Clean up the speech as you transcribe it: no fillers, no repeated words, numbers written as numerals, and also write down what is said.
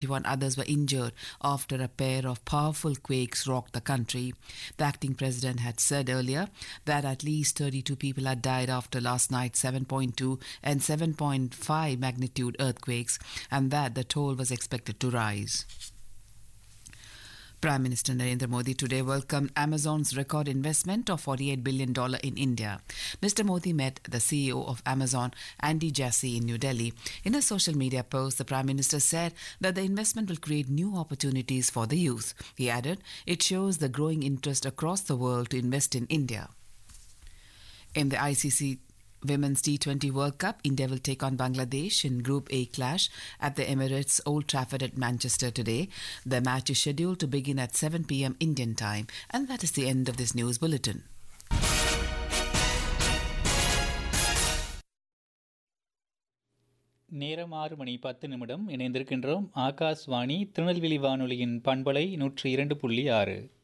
21 others were injured after a pair of powerful quakes rocked the country. The acting president had said earlier that at least 32 people had died after last night's 7.2 and 7.5 magnitude earthquakes, and that the toll was expected to rise. Prime Minister Narendra Modi today welcomed Amazon's record investment of $48 billion in India. Mr. Modi met the CEO of Amazon, Andy Jassy, in New Delhi. In a social media post, the Prime Minister said that the investment will create new opportunities for the youth. He added, it shows the growing interest across the world to invest in India. In the ICC Women's T20 World Cup, India will take on Bangladesh in Group A clash at the Emirates Old Trafford at Manchester today. The match is scheduled to begin at 7 p.m. Indian time. And that is the end of this news bulletin. நேரம் 6:10 இணைந்திருக்கின்றோம். ஆகாஷ்வாணி திருநெல்வேலி வானொலியின் பண்பலை 102.6.